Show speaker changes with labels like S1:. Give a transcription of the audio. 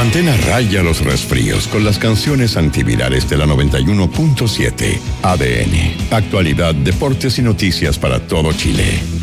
S1: Mantén a raya los resfríos con las canciones antivirales de la 91.7 ADN. Actualidad, deportes y noticias para todo Chile.